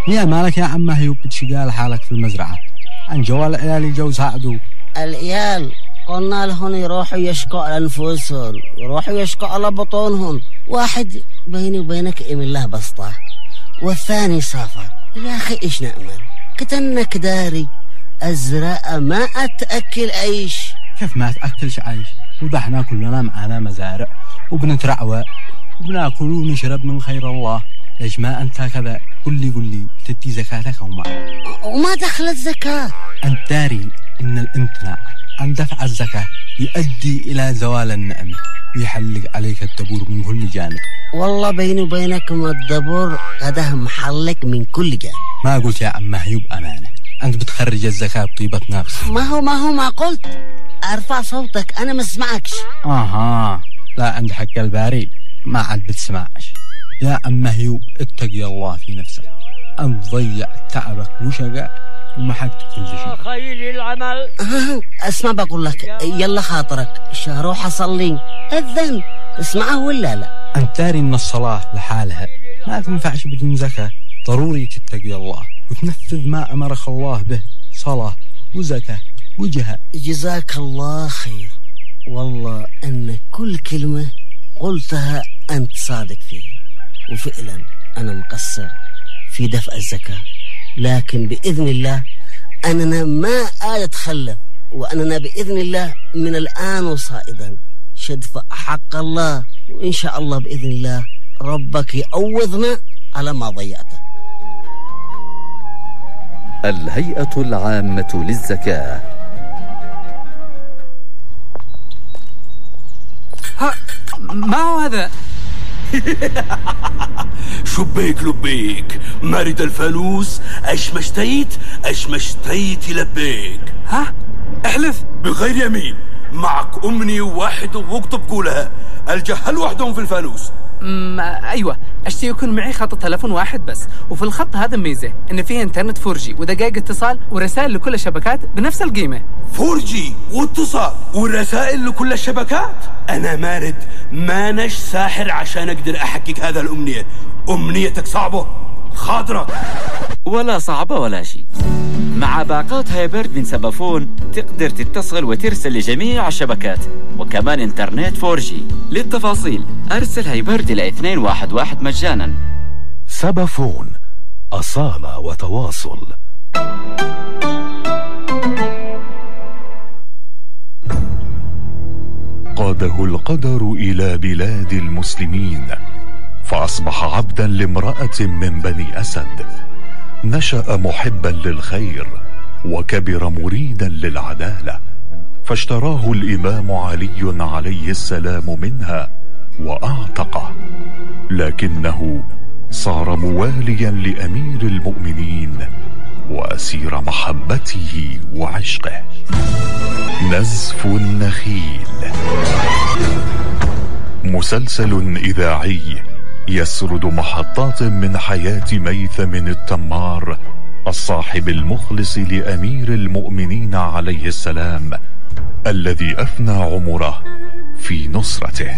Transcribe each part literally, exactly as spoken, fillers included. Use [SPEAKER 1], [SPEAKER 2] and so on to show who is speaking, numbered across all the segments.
[SPEAKER 1] يا مالك يا عم هيوب بتشقال حالك في المزرعة عن جوال العيال جو ساعدوا
[SPEAKER 2] العيال قلنا لهم يروحوا يشكوا على أنفسهم يروحوا يشكوا على بطونهم. واحد بيني وبينك إيم الله بسطة والثاني سافر. يا أخي إيش نأمل كتنك داري أزرق ما أتأكل عيش.
[SPEAKER 1] كيف ما أتأكلش عيش وضحنا كلنا معنا مزارع وبنترعوى وبناكل ونشرب من خير الله. ليش ما أنت كذا؟ قل لي قل لي تدي زكاتك أو ما
[SPEAKER 2] وما دخلت زكاة؟
[SPEAKER 1] أنت داري إن الامتناع عن دفع الزكاة يؤدي إلى زوال النعمة ويحلق عليك الدبور من كل جانب.
[SPEAKER 2] والله بيني وبينك ما الدبور هذا محلق من كل جانب.
[SPEAKER 1] ما قلت يا عم هيوب أمانة أنت بتخرج الزكاة بطيبة نفس.
[SPEAKER 2] ما هو ما هو ما قلت أرفع صوتك أنا ما اسمعكش.
[SPEAKER 1] آها لا عند حق الباري ما عاد بتسمعش. يا عم هيوب اتقي الله في نفسك أن تضيع تعبك وشقاء ومحقت كل شيء.
[SPEAKER 2] خير العمل. اسمع بقول لك يلا خاطرك روح أصلي أذن اسمعه ولا لا؟
[SPEAKER 1] أنت داري إن الصلاة لحالها ما تنفعش بدون زكاة. ضروري تتقي الله وتنفذ ما أمرك الله به صلاة وزكاة وجهاد.
[SPEAKER 2] جزاك الله خير. والله أن كل كلمة قلتها أنت صادق فيها وفعلا أنا مقصر في دفع الزكاة لكن بإذن الله أننا ما أتخلف وأننا بإذن الله من الآن وصائدا شدفع حق الله وإن شاء الله بإذن الله ربك يعوضنا على ما ضيعته.
[SPEAKER 3] الهيئة العامة للزكاة.
[SPEAKER 4] ها ما هو هذا؟
[SPEAKER 5] شبيك لبيك مرد الفانوس اش مشتيت اش مشتيت لبيك.
[SPEAKER 4] ها احلف
[SPEAKER 5] بغير يمين معك أمني واحد واكتب قولها الجهل وحدهم في الفانوس.
[SPEAKER 4] امم ايوه اشتي يكون معي خط تلفون واحد بس وفي الخط هذا ميزه ان فيه انترنت فور جي ودقائق اتصال ورسائل لكل الشبكات بنفس القيمه.
[SPEAKER 5] فور جي واتصال ورسائل لكل الشبكات. انا مارد ما نش ساحر عشان اقدر احقق هذا الامنيه. امنيتك صعبه خاطرك
[SPEAKER 6] ولا صعبه ولا شيء. مع باقات هايبرد من سبافون تقدر تتصل وترسل لجميع الشبكات وكمان انترنت فور جي. للتفاصيل ارسل هايبرد إلى اثنين واحد واحد مجانا.
[SPEAKER 7] سبافون أصالة وتواصل. قاده القدر إلى بلاد المسلمين فأصبح عبدا لامرأة من بني أسد. نشأ محبا للخير وكبر مريدا للعدالة فاشتراه الإمام علي عليه السلام منها وأعتقه لكنه صار مواليا لأمير المؤمنين وأسير محبته وعشقه. نزف النخيل مسلسل إذاعي يسرد محطات من حياة ميثم التمار الصاحب المخلص لأمير المؤمنين عليه السلام الذي أفنى عمره في نصرته.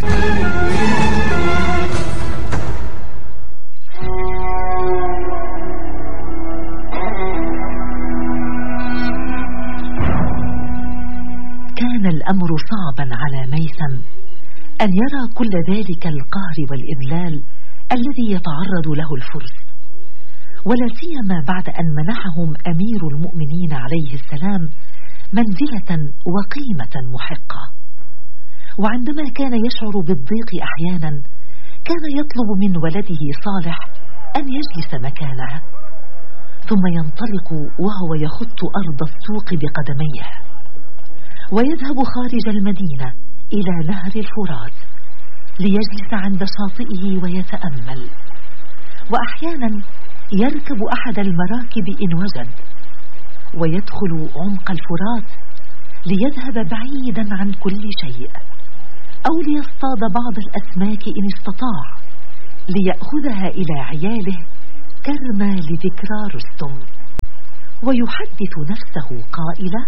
[SPEAKER 8] كان الأمر صعبا على ميثم أن يرى كل ذلك القهر والإذلال الذي يتعرض له الفرس ولا سيما بعد أن منحهم أمير المؤمنين عليه السلام منزلة وقيمة محقة. وعندما كان يشعر بالضيق أحيانا كان يطلب من ولده صالح أن يجلس مكانه ثم ينطلق وهو يخط أرض السوق بقدميه ويذهب خارج المدينة إلى نهر الفرات ليجلس عند شاطئه ويتأمل. وأحيانا يركب أحد المراكب إن وجد ويدخل عمق الفرات ليذهب بعيدا عن كل شيء أو ليصطاد بعض الأسماك إن استطاع ليأخذها إلى عياله كرما لذكرى رستم. ويحدث نفسه قائلا: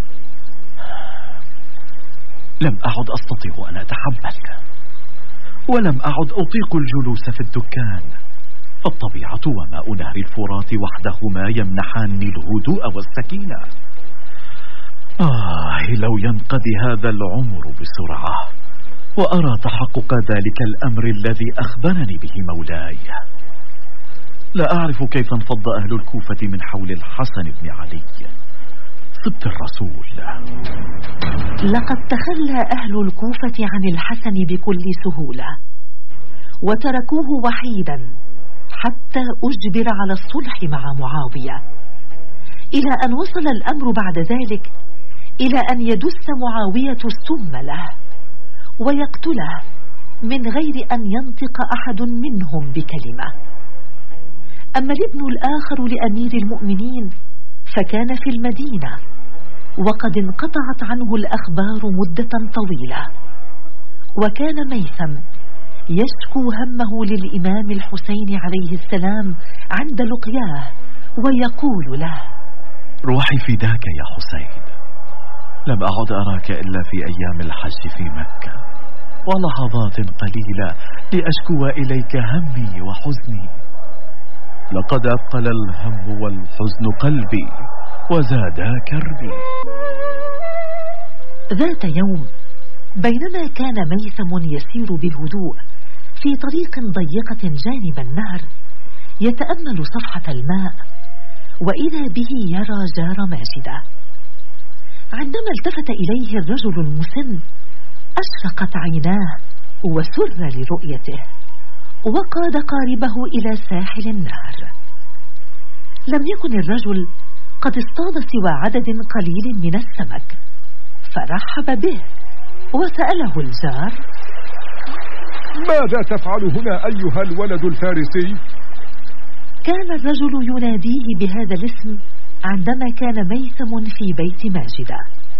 [SPEAKER 9] لم أعد أستطيع أن أتحمل ولم أعد أطيق الجلوس في الدكان الطبيعة وماء نهر الفرات وحدهما يمنحان الهدوء والسكينة. آه لو ينقضي هذا العمر بسرعة وأرى تحقق ذلك الأمر الذي أخبرني به مولاي. لا أعرف كيف انفض أهل الكوفة من حول الحسن بن علي سبط الرسول.
[SPEAKER 8] لقد تخلى أهل الكوفة عن الحسن بكل سهولة وتركوه وحيدا حتى أجبر على الصلح مع معاوية، إلى أن وصل الأمر بعد ذلك إلى أن يدس معاوية السم له ويقتله من غير أن ينطق أحد منهم بكلمة. أما الابن الآخر لأمير المؤمنين فكان في المدينة وقد انقطعت عنه الأخبار مدة طويلة، وكان ميثم يشكو همه للإمام الحسين عليه السلام عند لقياه ويقول له:
[SPEAKER 9] روحي فداك يا حسين، لم أعد أراك إلا في أيام الحج في مكة ولحظات قليلة لأشكو إليك همي وحزني. لقد أثقل الهم والحزن قلبي وزادا كربي.
[SPEAKER 8] ذات يوم بينما كان ميثم يسير بهدوء في طريق ضيقة جانب النهر يتأمل صفحة الماء، وإذا به يرى جار ماجدة. عندما التفت إليه الرجل المسن أشرقت عيناه وسر لرؤيته، وقاد قاربه إلى ساحل النهر. لم يكن الرجل قد اصطاد سوى عدد قليل من السمك، فرحب به وسأله الجار:
[SPEAKER 10] ماذا تفعل هنا أيها الولد الفارسي؟
[SPEAKER 8] كان الرجل يناديه بهذا الاسم عندما كان ميثم في بيت ماجدة،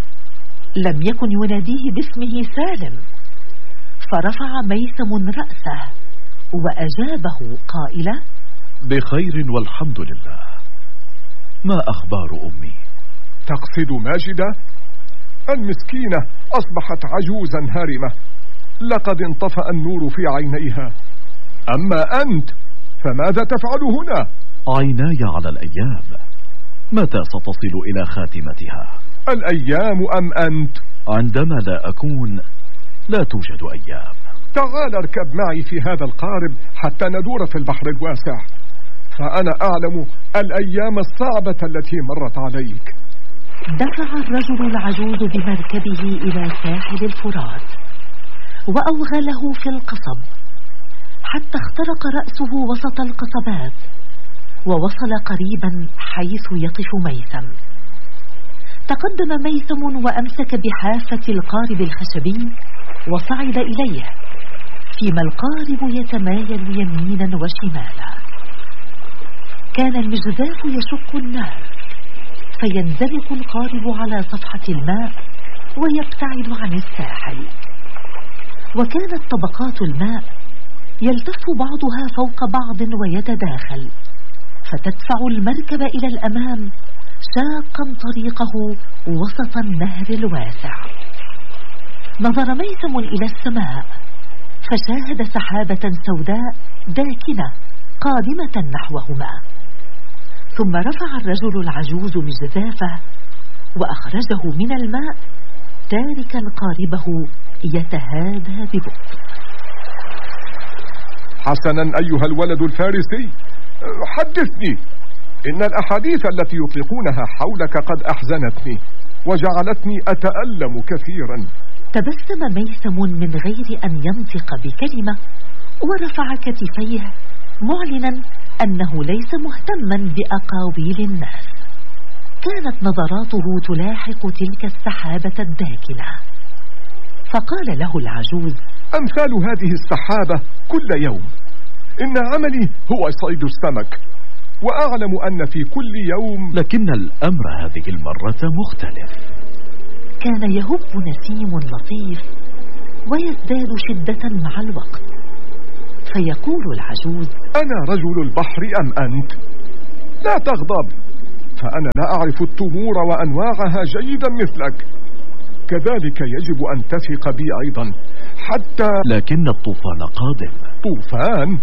[SPEAKER 8] لم يكن يناديه باسمه سالم، فرفع ميثم رأسه وأجابه قائلا:
[SPEAKER 9] بخير والحمد لله. ما أخبار أمي؟
[SPEAKER 10] تقصد ماجدة؟ المسكينة أصبحت عجوزا هارمة، لقد انطفأ النور في عينيها. أما أنت فماذا تفعل هنا؟
[SPEAKER 9] عيناي على الأيام، متى ستصل إلى خاتمتها؟
[SPEAKER 10] الأيام أم أنت؟
[SPEAKER 9] عندما لا أكون لا توجد أيام.
[SPEAKER 10] تعال اركب معي في هذا القارب حتى ندور في البحر الواسع، فأنا أعلم الأيام الصعبة التي مرت عليك.
[SPEAKER 8] دفع الرجل العجوز بمركبه إلى ساحل الفرات وأوغله في القصب حتى اخترق رأسه وسط القصبات، ووصل قريبا حيث يقف ميثم. تقدم ميثم وأمسك بحافة القارب الخشبي وصعد إليه، فيما القارب يتمايل يمينا وشمالا. كان المجذاف يشق النهر، فينزلق القارب على صفحة الماء ويبتعد عن الساحل، وكانت طبقات الماء يلتف بعضها فوق بعض ويتداخل، فتدفع المركب إلى الأمام شاقا طريقه وسط النهر الواسع. نظر ميثم إلى السماء فشاهد سحابة سوداء داكنة قادمة نحوهما، ثم رفع الرجل العجوز مجذافه وأخرجه من الماء تاركا قاربه يتهادى ببطء.
[SPEAKER 10] حسنا أيها الولد الفارسي، حدثني، إن الأحاديث التي يطلقونها حولك قد أحزنتني وجعلتني أتألم كثيرا.
[SPEAKER 8] تبسم ميثم من غير أن ينطق بكلمة ورفع كتفيه معلنا أنه ليس مهتما بأقاويل الناس. كانت نظراته تلاحق تلك السحابة الداكنة، فقال له العجوز:
[SPEAKER 10] أمثال هذه السحابة كل يوم، إن عملي هو صيد السمك، وأعلم أن في كل يوم،
[SPEAKER 9] لكن الأمر هذه المرة مختلف.
[SPEAKER 8] كان يهب نسيم لطيف ويزداد شدة مع الوقت، فيقول العجوز:
[SPEAKER 10] أنا رجل البحر أم أنت؟ لا تغضب، فأنا لا أعرف التمور وأنواعها جيدا مثلك، كذلك يجب أن تثق بي أيضا حتى.
[SPEAKER 9] لكن الطوفان قادم.
[SPEAKER 10] طوفان؟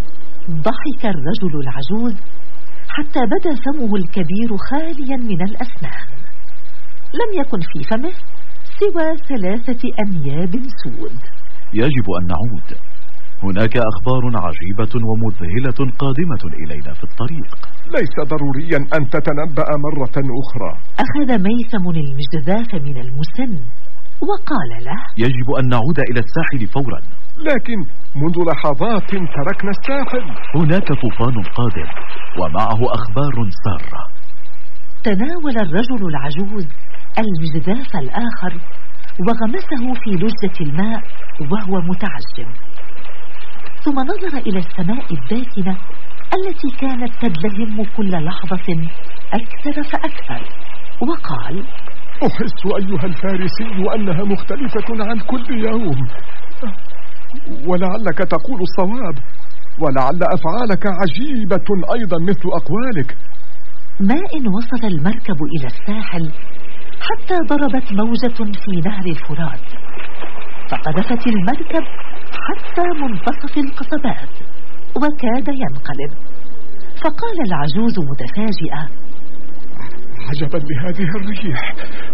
[SPEAKER 8] ضحك الرجل العجوز حتى بدا فمه الكبير خاليا من الأسنان. لم يكن في فمه سوى ثلاثة أنياب سود.
[SPEAKER 9] يجب أن نعود، هناك أخبار عجيبة ومذهلة قادمة إلينا في الطريق.
[SPEAKER 10] ليس ضروريا أن تتنبأ مرة أخرى.
[SPEAKER 8] أخذ ميثم المجذاف من المسن وقال له:
[SPEAKER 9] يجب أن نعود إلى الساحل فورا.
[SPEAKER 10] لكن منذ لحظات تركنا الساحل.
[SPEAKER 9] هناك طوفان قادم ومعه أخبار سارة.
[SPEAKER 8] تناول الرجل العجوز المجذاف الآخر وغمسه في لجة الماء وهو متعجب، ثم نظر إلى السماء الداكنة التي كانت تدلهم كل لحظة أكثر فأكثر، وقال:
[SPEAKER 10] أحس أيها الفارسي أنها مختلفة عن كل يوم، ولعلك تقول الصواب، ولعل أفعالك عجيبة أيضا مثل أقوالك.
[SPEAKER 8] ما إن وصل المركب إلى الساحل حتى ضربت موجة في نهر الفرات، فقذفت المركب حتى منتصف القصبات وكاد ينقلب. فقال العجوز متفاجئا:
[SPEAKER 10] عجبا لهذه الريح،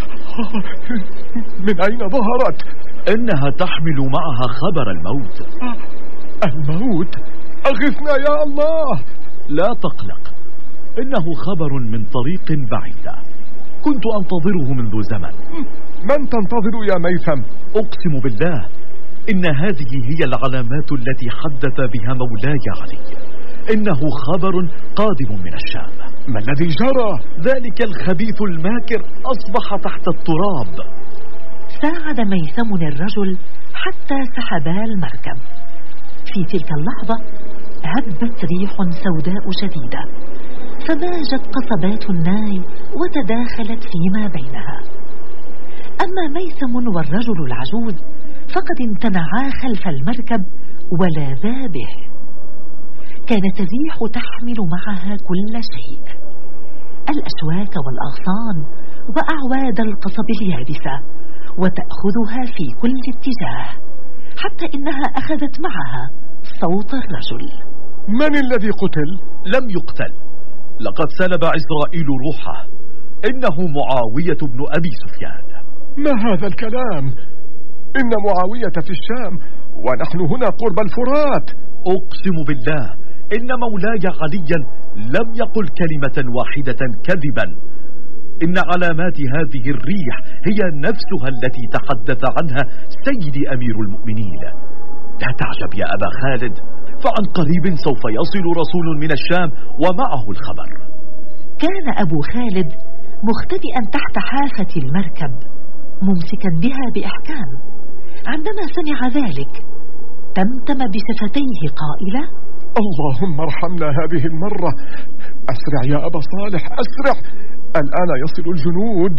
[SPEAKER 10] من أين ظهرت؟
[SPEAKER 9] إنها تحمل معها خبر الموت.
[SPEAKER 10] الموت؟ أغثنا يا الله.
[SPEAKER 9] لا تقلق، إنه خبر من طريق بعيدة كنت أنتظره منذ زمن.
[SPEAKER 10] من تنتظر يا ميثم؟
[SPEAKER 9] أقسم بالله إن هذه هي العلامات التي حدث بها مولاي علي. إنه خبر قادم من الشام.
[SPEAKER 10] ما الذي جرى؟
[SPEAKER 9] ذلك الخبيث الماكر أصبح تحت التراب.
[SPEAKER 8] ساعد ميثم الرجل حتى سحبا المركب. في تلك اللحظة هبت ريح سوداء شديدة فماجت قصبات الناي وتداخلت فيما بينها. أما ميثم والرجل العجوز فقد امتنعا خلف المركب ولاذا به. كانت الريح تحمل معها كل شيء، الأشواك والأغصان وأعواد القصب اليابسة، وتأخذها في كل اتجاه، حتى إنها أخذت معها صوت الرجل.
[SPEAKER 10] من الذي قتل؟
[SPEAKER 9] لم يقتل، لقد سلب عزرائيل روحه. إنه معاوية بن أبي سفيان.
[SPEAKER 10] ما هذا الكلام؟ إن معاوية في الشام ونحن هنا قرب الفرات.
[SPEAKER 9] أقسم بالله إن مولاي عليا لم يقل كلمة واحدة كذبا. إن علامات هذه الريح هي نفسها التي تحدث عنها سيدي أمير المؤمنين. لا تعجب يا أبا خالد، فعن قريب سوف يصل رسول من الشام ومعه الخبر.
[SPEAKER 8] كان أبو خالد مختبئا تحت حافة المركب ممسكا بها بإحكام. عندما سمع ذلك تمتم بشفتيه قائلا:
[SPEAKER 10] اللهم ارحمنا هذه المرة. أسرع يا أبا صالح، أسرع، الآن يصل الجنود.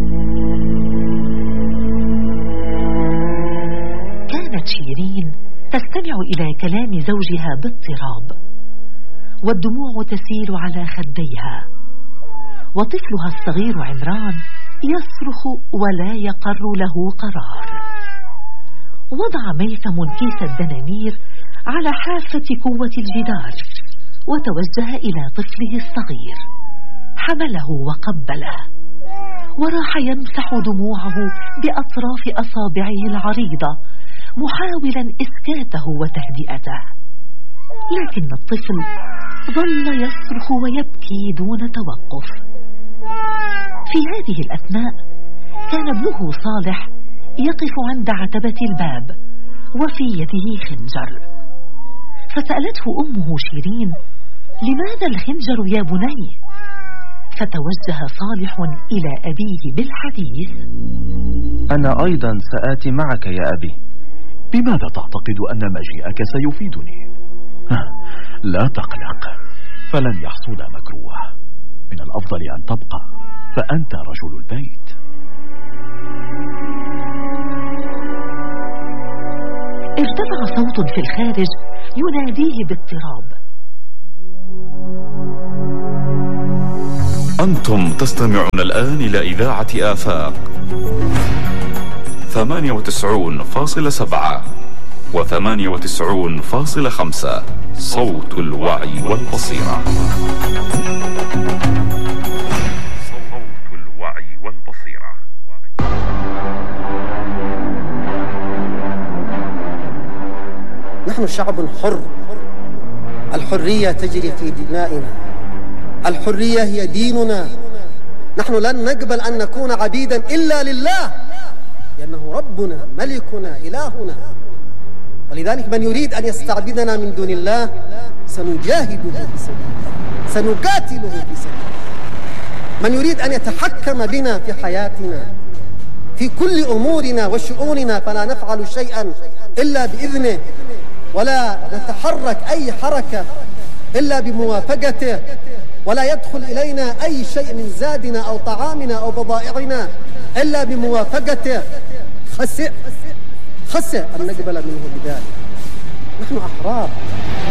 [SPEAKER 8] كانت شيرين تستمع إلى كلام زوجها باضطراب، والدموع تسيل على خديها، وطفلها الصغير عمران يصرخ ولا يقر له قرار. وضع ميثم كيس الدنانير على حافة قوة الجدار وتوجه إلى طفله الصغير، حمله وقبله وراح يمسح دموعه بأطراف أصابعه العريضة محاولا إسكاته وتهدئته. لكن الطفل ظل يصرخ ويبكي دون توقف. في هذه الأثناء كان ابنه صالح يقف عند عتبة الباب وفي يده خنجر، فسألته أمه شيرين: لماذا الخنجر يا بني؟ فتوجه صالح إلى أبيه بالحديث:
[SPEAKER 11] أنا أيضا سآتي معك يا أبي.
[SPEAKER 9] بماذا تعتقد أن مجيئك سيفيدني؟ لا تقلق، فلن يحصل مكروه. من الأفضل أن تبقى، فأنت رجل البيت.
[SPEAKER 8] ارتفع صوت في الخارج يناديه باضطراب:
[SPEAKER 12] أنتم تستمعون الآن إلى إذاعة آفاق ثمانية وتسعون فاصلة سبعة وثمانية وتسعون فاصلة خمسة. صوت الوعي والبصيرة. صوت الوعي والبصيرة.
[SPEAKER 13] نحن شعب حر، الحرية تجري في دمائنا، الحرية هي ديننا. نحن لن نقبل أن نكون عبيدا إلا لله، لأنه ربنا ملكنا إلهنا. ولذلك من يريد أن يستعبدنا من دون الله سنجاهده في سبيله، سنقاتله في سبيله. من يريد أن يتحكم بنا في حياتنا في كل أمورنا وشؤوننا فلا نفعل شيئا إلا بإذنه، ولا نتحرك أي حركة إلا بموافقته، ولا يدخل إلينا أي شيء من زادنا أو طعامنا أو بضائعنا إلا بموافقته. خسئ خسئ أن نقبل منه بذلك. نحن أحرار.